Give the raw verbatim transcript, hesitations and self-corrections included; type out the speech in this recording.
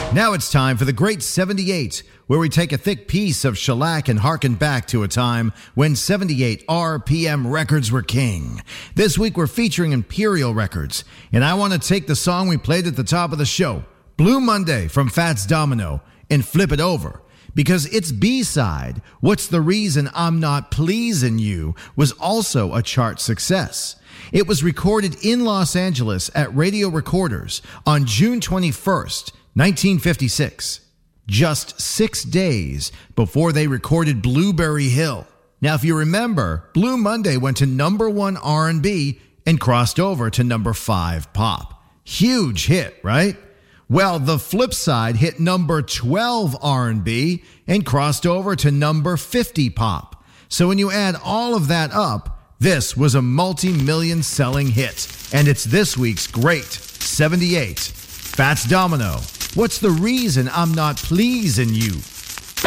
Now it's time for the Great seventy-eight, where we take a thick piece of shellac and harken back to a time when seventy-eight R P M records were king. This week we're featuring Imperial Records, and I want to take the song we played at the top of the show, Blue Monday from Fats Domino, and flip it over. Because its B-side, What's the Reason I'm Not Pleasing You, was also a chart success. It was recorded in Los Angeles at Radio Recorders on June twenty-first, nineteen fifty-six, just six days before they recorded Blueberry Hill. Now, if you remember, Blue Monday went to number one R and B and crossed over to number five pop. Huge hit, right? Well, the flip side hit number twelve R and B and crossed over to number fifty pop. So when you add all of that up, this was a multi-million selling hit. And it's this week's Great seventy-eight. Fats Domino, What's the Reason I'm Not Pleasing You?